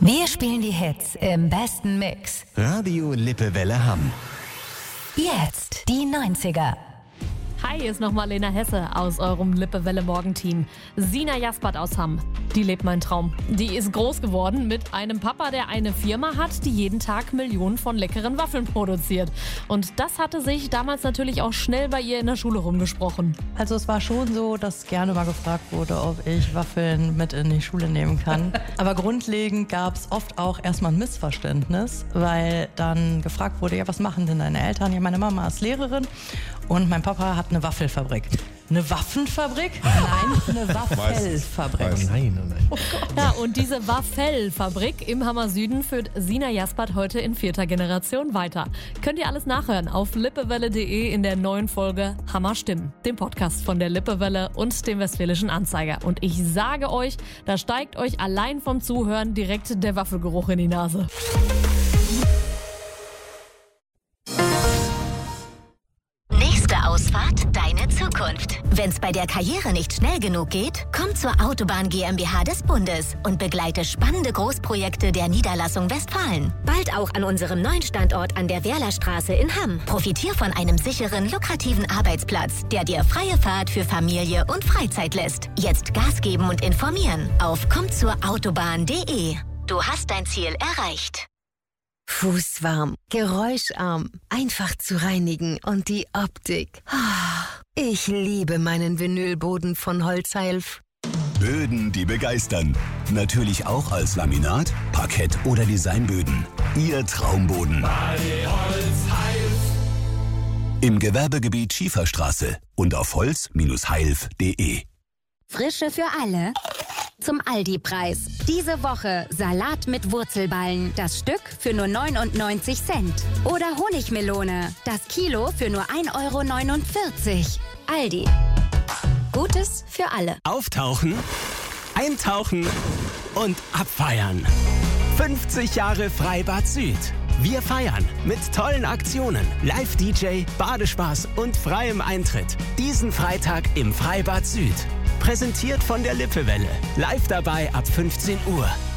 Wir spielen die Hits im besten Mix. Radio Lippewelle Hamm. Jetzt die 90er. Hi, hier ist nochmal Lena Hesse aus eurem Lippewelle-Morgenteam. Sina Jaspert aus Hamm, die lebt meinen Traum. Die ist groß geworden mit einem Papa, der eine Firma hat, die jeden Tag Millionen von leckeren Waffeln produziert. Und das hatte sich damals natürlich auch schnell bei ihr in der Schule rumgesprochen. Also es war schon so, dass gerne mal gefragt wurde, ob ich Waffeln mit in die Schule nehmen kann. Aber grundlegend gab es oft auch erstmal ein Missverständnis, weil dann gefragt wurde, ja, was machen denn deine Eltern? Ja, meine Mama ist Lehrerin und mein Papa hat eine Waffelfabrik. Eine Waffenfabrik? Nein, eine Waffelfabrik. Oh nein. Oh Gott. Ja, und diese Waffelfabrik im Hammer Süden führt Sina Jaspert heute in 4. Generation weiter. Könnt ihr alles nachhören auf lippewelle.de in der neuen Folge Hammer Stimmen, dem Podcast von der Lippewelle und dem Westfälischen Anzeiger. Und ich sage euch, da steigt euch allein vom Zuhören direkt der Waffelgeruch in die Nase. Nächste Ausfahrt, deine Zukunft. Wenn's bei der Karriere nicht schnell genug geht, komm zur Autobahn GmbH des Bundes und begleite spannende Großprojekte der Niederlassung Westfalen. Bald auch an unserem neuen Standort an der Werlerstraße in Hamm. Profitier von einem sicheren, lukrativen Arbeitsplatz, der dir freie Fahrt für Familie und Freizeit lässt. Jetzt Gas geben und informieren auf kommzurautobahn.de. Du hast dein Ziel erreicht. Fußwarm, geräuscharm, einfach zu reinigen und die Optik. Ich liebe meinen Vinylboden von Holzheilf. Böden, die begeistern. Natürlich auch als Laminat, Parkett oder Designböden. Ihr Traumboden. Im Gewerbegebiet Schieferstraße und auf holz-heilf.de. Frische für alle. Zum Aldi-Preis. Diese Woche Salat mit Wurzelballen. Das Stück für nur 99 Cent. Oder Honigmelone. Das Kilo für nur 1,49 €. Aldi. Gutes für alle. Auftauchen, eintauchen und abfeiern. 50 Jahre Freibad Süd. Wir feiern mit tollen Aktionen, Live-DJ, Badespaß und freiem Eintritt. Diesen Freitag im Freibad Süd. Präsentiert von der Lippewelle. Live dabei ab 15 Uhr.